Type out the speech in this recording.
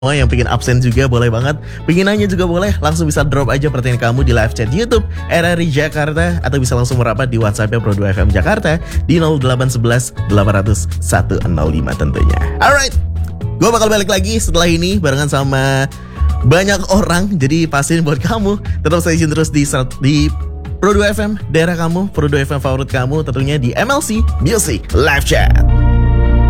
yang pengen absen juga boleh banget, pengen nanya juga boleh, langsung bisa drop aja pertanyaan kamu di live chat YouTube RRI Jakarta atau bisa langsung merapat di WhatsApp-nya Pro2 FM Jakarta di 0811 800 105 tentunya. Alright, gue bakal balik lagi setelah ini barengan sama banyak orang, jadi pastiin buat kamu tetap stay tune terus di Pro2 FM daerah kamu, Pro2 FM favorit kamu, tentunya di MLC Music Live Chat.